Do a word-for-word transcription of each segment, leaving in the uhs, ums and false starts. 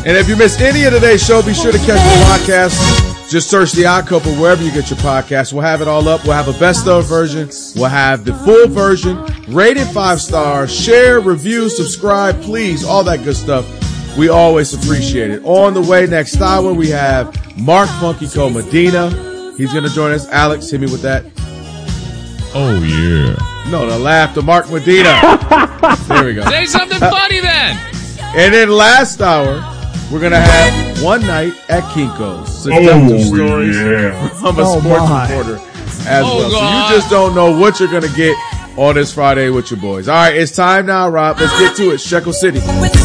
And if you missed any of today's show, be sure to catch the podcast. Just search The Odd Couple wherever you get your podcast. We'll have it all up. We'll have a best of version. We'll have the full version, rated five stars. Share, review, subscribe, please. All that good stuff. We always appreciate it. On the way next hour, we have Mark Funky Cole Medina. He's going to join us. Alex, hit me with that. Oh, yeah. No, the laugh to Mark Medina. There we go. Say something funny then. And then last hour, we're going to have One Night at Kinko's. Seductive oh, stories yeah. from a oh, sports my. reporter as oh, well. God. So you just don't know what you're going to get on this Friday with your boys. All right, it's time now, Rob. Let's get to it. Shekel City.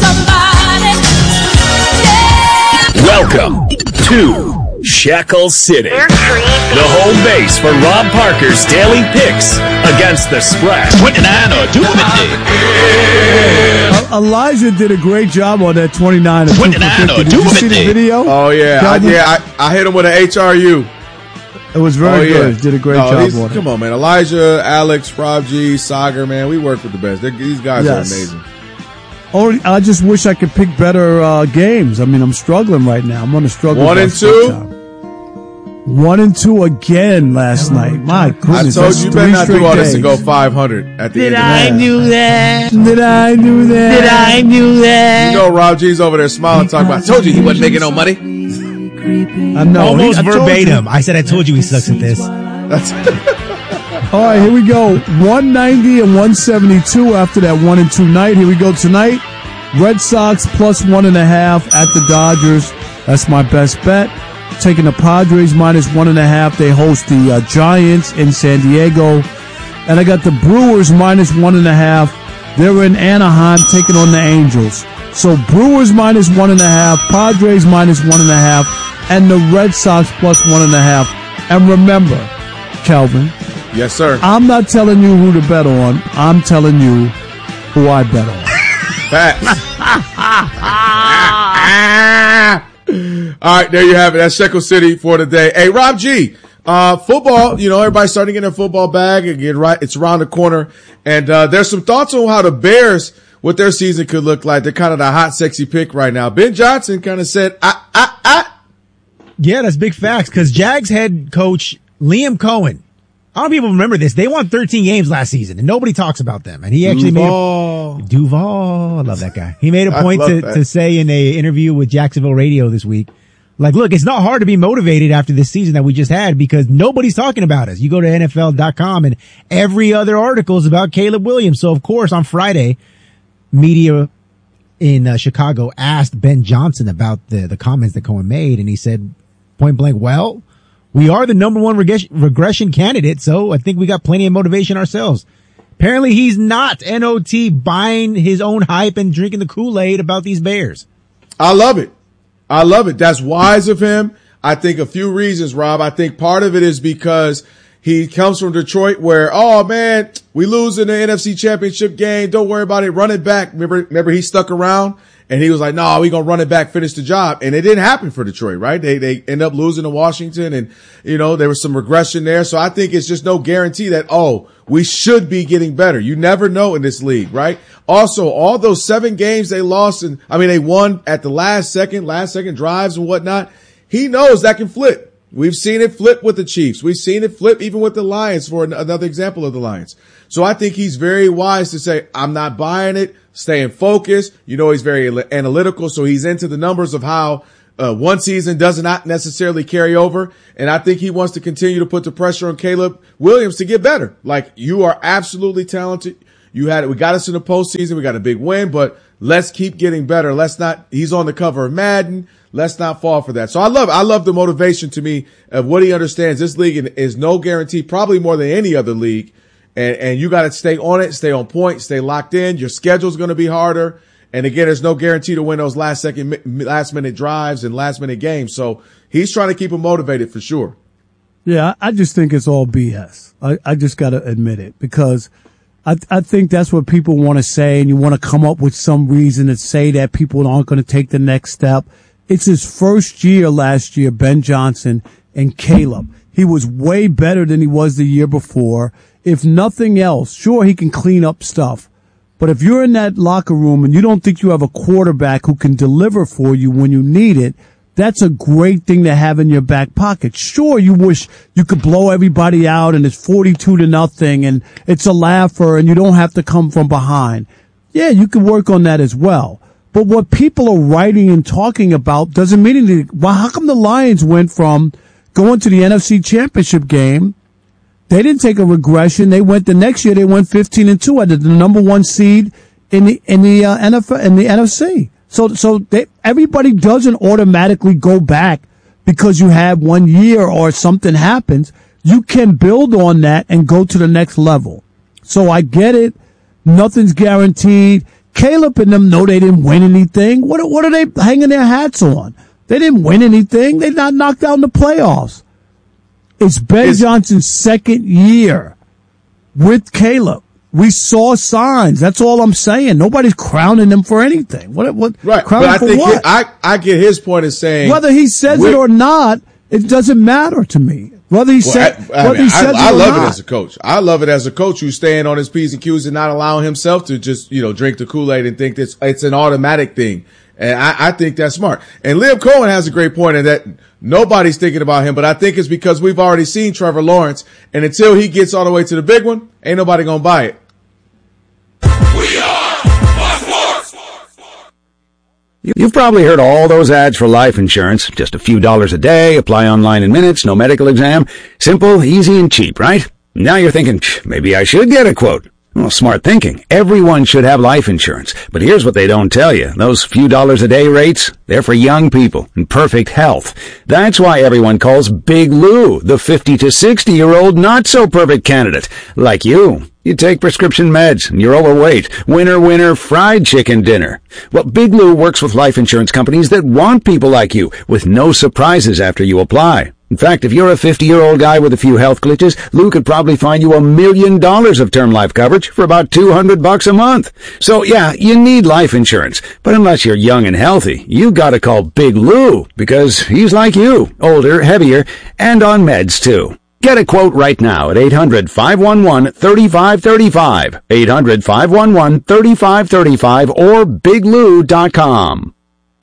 Welcome to Shekel City, the home base for Rob Parker's daily picks against the spread. twenty-nine or two fifty. Uh, Elijah did a great job on that twenty-nine or twenty-nine or Did you see the video? Oh, yeah. I, yeah, I, I hit him with an H R U. It was very oh, yeah. good. Did a great no, job on it. Come on, man. Elijah, Alex, Rob G, Sagar, man. We work with the best. They're, these guys yes. are amazing. Only, I just wish I could pick better uh, games. I mean, I'm struggling right now. I'm going to struggle. One and two? One and two again last night. My goodness. I told you, you better not do all this and go five hundred at the Did end I of the do that? Did I do that? Did I do that? You know, Rob G's over there smiling, talking about, I told you he wasn't making no money. I know. Almost I verbatim. I said, I told you he sucks at this. That's all right, here we go. one ninety and one seventy-two after that one and two night. Here we go tonight. Red Sox plus one and a half at the Dodgers. That's my best bet. Taking the Padres minus one and a half. They host the uh, Giants in San Diego. And I got the Brewers minus one and a half. They're in Anaheim taking on the Angels. So Brewers minus one and a half, Padres minus one and a half, and the Red Sox plus one and a half. And remember, Kelvin. Yes, sir. I'm not telling you who to bet on. I'm telling you who I bet on. Facts. All right, there you have it. That's Shekel City for today. Hey, Rob G, uh, football, you know, everybody's starting to get their football bag and get right. It's around the corner. And, uh, there's some thoughts on how the Bears, what their season could look like. They're kind of the hot, sexy pick right now. Ben Johnson kind of said, ah, ah, ah. Yeah, that's big facts because Jags head coach Liam Cohen, I don't know if people remember this. They won thirteen games last season and nobody talks about them. And he actually Duval. made a, Duval. I love that guy. He made a point to, to say in a interview with Jacksonville Radio this week, like, look, it's not hard to be motivated after this season that we just had because nobody's talking about us. You go to N F L dot com and every other article is about Caleb Williams. So of course on Friday, media in uh, Chicago asked Ben Johnson about the, the comments that Cohen made. And he said point blank, well, we are the number one reg- regression candidate, so I think we got plenty of motivation ourselves. Apparently he's not N O T buying his own hype and drinking the Kool-Aid about these Bears. I love it. I love it. That's wise of him. I think a few reasons, Rob. I think part of it is because he comes from Detroit where, oh man, we lose in the N F C Championship game. Don't worry about it. Run it back. Remember, remember he stuck around? And he was like, no, nah, we gonna run it back, finish the job. And it didn't happen for Detroit, right? They, they end up losing to Washington and, you know, there was some regression there. So I think it's just no guarantee that, oh, we should be getting better. You never know in this league, right? Also, all those seven games they lost and, I mean, they won at the last second, last second drives and whatnot. He knows that can flip. We've seen it flip with the Chiefs. We've seen it flip even with the Lions for another example of the Lions. So I think he's very wise to say, I'm not buying it. Staying focused. You know, he's very analytical. So he's into the numbers of how, uh, one season does not necessarily carry over. And I think he wants to continue to put the pressure on Caleb Williams to get better. Like, you are absolutely talented. You had it. We got us in the postseason. We got a big win, but let's keep getting better. Let's not, he's on the cover of Madden. Let's not fall for that. So I love, I love the motivation to me of what he understands. This league is no guarantee, probably more than any other league. And, and you got to stay on it, stay on point, stay locked in. Your schedule's going to be harder. And again, there's no guarantee to win those last second, last minute drives and last minute games. So he's trying to keep him motivated for sure. Yeah, I just think it's all B S. I, I just got to admit it because I, I think that's what people want to say. And you want to come up with some reason to say that people aren't going to take the next step. It's his first year last year, Ben Johnson and Caleb. He was way better than he was the year before. If nothing else, sure, he can clean up stuff, But if you're in that locker room and you don't think you have a quarterback who can deliver for you when you need it, that's a great thing to have in your back pocket. Sure, you wish you could blow everybody out and it's forty-two to nothing and it's a laugher and you don't have to come from behind. Yeah, you can work on that as well. But what people are writing and talking about doesn't mean anything. Well, how come the Lions went from going to the N F C Championship game? They didn't take a regression. They went the next year. They went fifteen and two, the number one seed in the in the uh, N F L in the N F C. So so they, everybody doesn't automatically go back because you have one year or something happens. You can build on that and go to the next level. So I get it. Nothing's guaranteed. Caleb and them know they didn't win anything. What what are they hanging their hats on? They didn't win anything. They not knocked out in the playoffs. It's Ben it's, Johnson's second year with Caleb. We saw signs. That's all I'm saying. Nobody's crowning him for anything. What? What? Right. Crowning but I for think what? It, I I get his point of saying whether he says it or not, it doesn't matter to me. Whether he well, said, I, I whether mean, he says I, I it or love not. it as a coach. I love it as a coach who's staying on his P's and Q's and not allowing himself to just, you know, drink the Kool-Aid and think that it's an automatic thing. And I, I think that's smart. And Liam Cohen has a great point in that nobody's thinking about him, but I think it's because we've already seen Trevor Lawrence, and until he gets all the way to the big one, ain't nobody gonna buy it. We are Fox Sports. You've probably heard all those ads for life insurance. Just a few dollars a day, apply online in minutes, no medical exam. Simple, easy, and cheap, right? Now you're thinking, maybe I should get a quote. Well, smart thinking. Everyone should have life insurance. But here's what they don't tell you. Those few dollars a day rates, they're for young people in perfect health. That's why everyone calls Big Lou the fifty to sixty year old not so perfect candidate. Like you. You take prescription meds and you're overweight. Winner, winner, fried chicken dinner. Well, Big Lou works with life insurance companies that want people like you with no surprises after you apply. In fact, if you're a fifty-year-old guy with a few health glitches, Lou could probably find you a million dollars of term life coverage for about two hundred bucks a month. So yeah, you need life insurance. But unless you're young and healthy, you gotta call Big Lou because he's like you, older, heavier, and on meds too. Get a quote right now at eight hundred, five one one, three five three five, eight hundred, five one one, three five three five, or big lou dot com.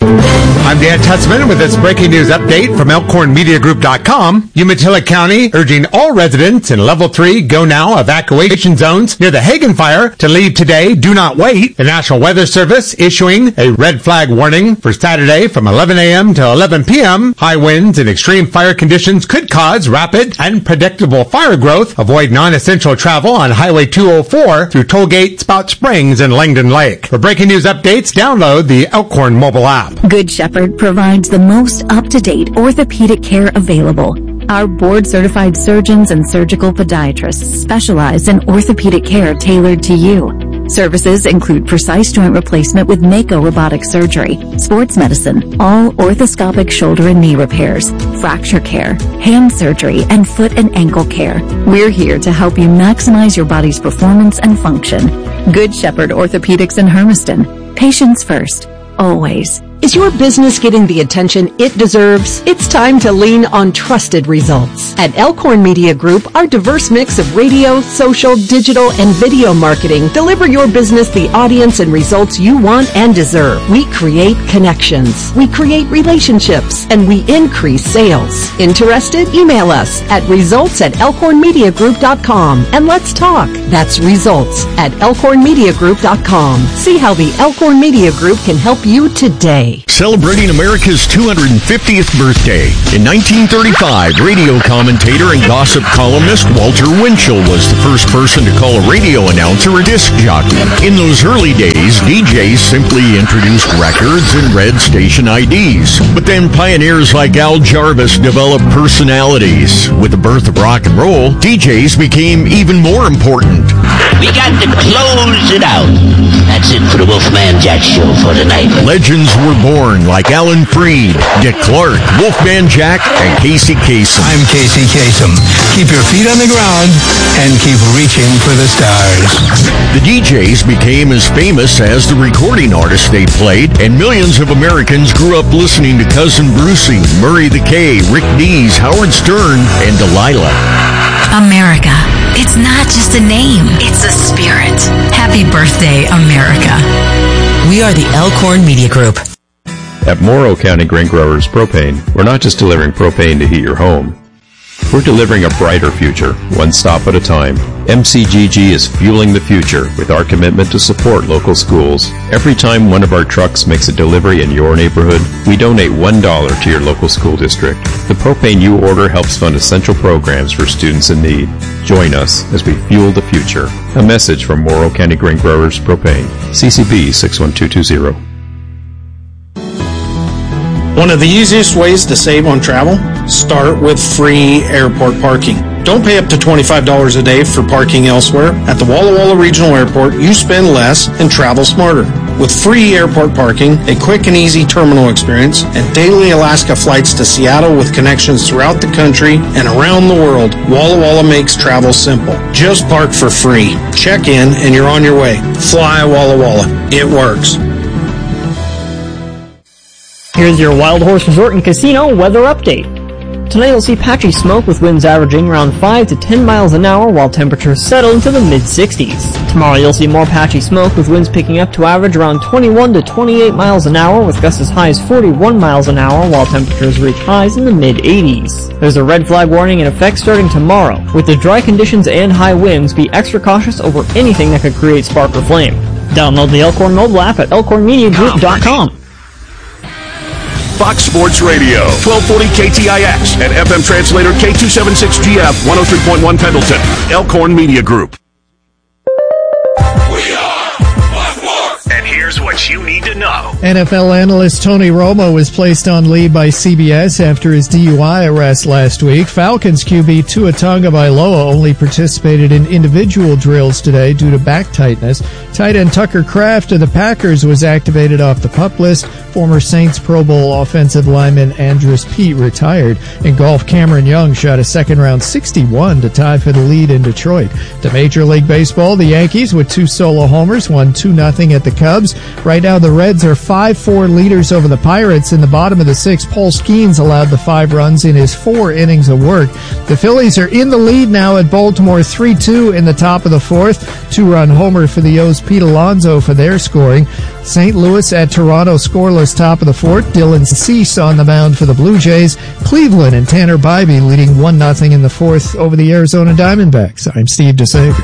I'm Dan Tutzman with this breaking news update from elkhorn media group dot com. Umatilla County urging all residents in level three go now evacuation zones near the Hagen fire to leave today. Do not wait. The National Weather Service issuing a red flag warning for Saturday from eleven a.m. to eleven p.m. High winds and extreme fire conditions could cause rapid and predictable fire growth. Avoid non-essential travel on Highway two oh four through Tollgate, Spout Springs, and Langdon Lake. For breaking news updates, download the Elkhorn mobile app. Good Shepherd provides the most up-to-date orthopedic care available. Our board-certified surgeons and surgical podiatrists specialize in orthopedic care tailored to you. Services include precise joint replacement with Mako robotic surgery, sports medicine, all orthoscopic shoulder and knee repairs, fracture care, hand surgery, and foot and ankle care. We're here to help you maximize your body's performance and function. Good Shepherd Orthopedics in Hermiston. Patients first. Always. Is your business getting the attention it deserves? It's time to lean on trusted results. At Elkhorn Media Group, our diverse mix of radio, social, digital, and video marketing deliver your business the audience and results you want and deserve. We create connections, we create relationships, and we increase sales. Interested? Email us at results at elkhorn media group dot com and let's talk. That's results at elkhorn media group dot com. See how the Elkhorn Media Group can help you today. Celebrating America's two hundred fiftieth birthday. In nineteen thirty-five, radio commentator and gossip columnist Walter Winchell was the first person to call a radio announcer a disc jockey. In those early days, D Js simply introduced records and read station I Ds. But then pioneers like Al Jarvis developed personalities. With the birth of rock and roll, D Js became even more important. We got to close it out. That's it for the Wolfman Jack Show for tonight. Legends were born like Alan Freed, Dick Clark, Wolfman Jack, and Casey Kasem. I'm Casey Kasem. Keep your feet on the ground and keep reaching for the stars. The D Js became as famous as the recording artists they played, and millions of Americans grew up listening to Cousin Brucey, Murray the K, Rick Dees, Howard Stern, and Delilah. America. It's not just a name, it's a spirit. Happy birthday, America. We are the Elkhorn Media Group. At Morrow County Grain Growers Propane, we're not just delivering propane to heat your home. We're delivering a brighter future, one stop at a time. M C G G is fueling the future with our commitment to support local schools. Every time one of our trucks makes a delivery in your neighborhood, we donate one dollar to your local school district. The propane you order helps fund essential programs for students in need. Join us as we fuel the future. A message from Morrow County Grain Growers Propane. C C B six one two two zero. One of the easiest ways to save on travel? Start with free airport parking. Don't pay up to twenty-five dollars a day for parking elsewhere. At the Walla Walla Regional Airport, you spend less and travel smarter. With free airport parking, a quick and easy terminal experience, and daily Alaska flights to Seattle with connections throughout the country and around the world, Walla Walla makes travel simple. Just park for free. Check in and you're on your way. Fly Walla Walla. It works. Here's your Wild Horse Resort and Casino weather update. Tonight you'll see patchy smoke with winds averaging around five to ten miles an hour while temperatures settle into the mid sixties. Tomorrow you'll see more patchy smoke with winds picking up to average around twenty-one to twenty-eight miles an hour with gusts as high as forty-one miles an hour while temperatures reach highs in the mid eighties. There's a red flag warning in effect starting tomorrow. With the dry conditions and high winds, be extra cautious over anything that could create spark or flame. Download the Elkhorn mobile app at elkhorn media group dot com. Fox Sports Radio, twelve forty K T I X and F M translator K two seventy-six G F, one oh three point one Pendleton. Elkhorn Media Group. We are Fox Sports. And here's what you need to know. N F L analyst Tony Romo was placed on leave by C B S after his D U I arrest last week. Falcons Q B Tua Tagovailoa only participated in individual drills today due to back tightness. Tight end Tucker Kraft of the Packers was activated off the PUP list. Former Saints Pro Bowl offensive lineman Andrus Peat retired. In golf, Cameron Young shot a second-round sixty-one to tie for the lead in Detroit. To Major League Baseball, the Yankees, with two solo homers, won two nothing at the Cubs. Right now, the Reds are five four leaders over the Pirates. In the bottom of the sixth, Paul Skeens allowed the five runs in his four innings of work. The Phillies are in the lead now at Baltimore three two in the top of the fourth. Two-run homer for the O's Pete Alonso for their scoring. Saint Louis at Toronto scoreless top of the fourth. Dylan Cease on the mound for the Blue Jays. Cleveland and Tanner Bybee leading one nothing in the fourth over the Arizona Diamondbacks. I'm Steve DeSager.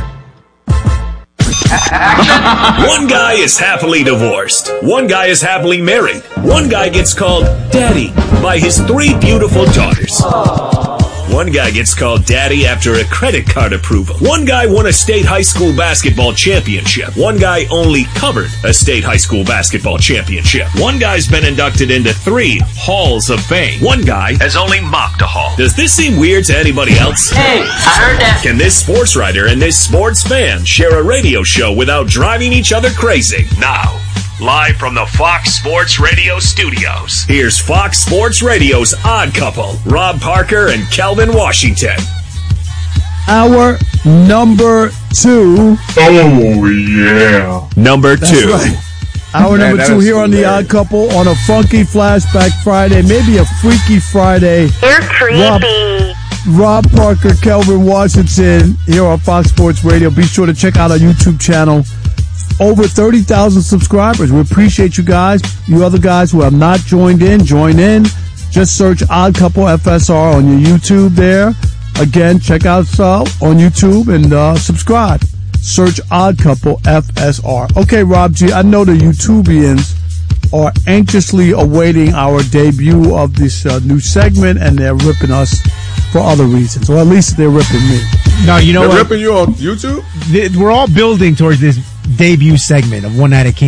One guy is happily divorced. One guy is happily married. One guy gets called Daddy by his three beautiful daughters. One guy gets called Daddy after a credit card approval. One guy won a state high school basketball championship. One guy only covered a state high school basketball championship. One guy's been inducted into three halls of fame. One guy has only mocked a hall. Does this seem weird to anybody else? Hey, I heard that. Can this sports writer and this sports fan share a radio show without driving each other crazy? Now, live from the Fox Sports Radio studios, here's Fox Sports Radio's Odd Couple, Rob Parker and Kelvin Washington. Our number two. Oh, yeah. Number That's two. Right. Our Man, number two here on The Odd Couple on a funky Flashback Friday, maybe a freaky Friday. You're creepy. Rob, Rob Parker, Kelvin Washington here on Fox Sports Radio. Be sure to check out our YouTube channel. Over thirty thousand subscribers. We appreciate you guys. You other guys who have not joined in, join in. Just search Odd Couple F S R on your YouTube there. Again, check out uh, on YouTube and uh, subscribe. Search Odd Couple F S R. Okay, Rob G, I know the YouTubians are anxiously awaiting our debut of this uh, new segment, and they're ripping us for other reasons, or at least they're ripping me. No, you know they're what? ripping you on YouTube? We're all building towards this debut segment of One Night at King